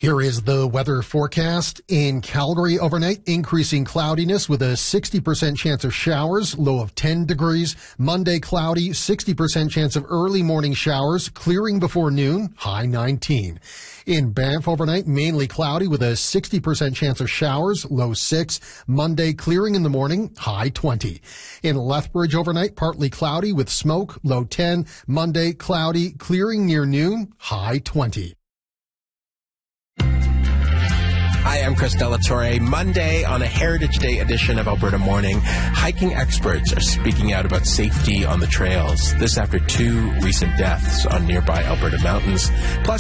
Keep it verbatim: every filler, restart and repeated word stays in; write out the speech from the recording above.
Here is the weather forecast. In Calgary overnight, increasing cloudiness with a sixty percent chance of showers, low of ten degrees. Monday, cloudy, sixty percent chance of early morning showers, clearing before noon, high nineteen. In Banff overnight, mainly cloudy with a sixty percent chance of showers, low six. Monday, clearing in the morning, high twenty. In Lethbridge overnight, partly cloudy with smoke, low ten. Monday, cloudy, clearing near noon, high twenty. Hi, I'm Chris Delatorre. Monday on a Heritage Day edition of Alberta Morning, hiking experts are speaking out about safety on the trails. This after two recent deaths on nearby Alberta mountains. Plus,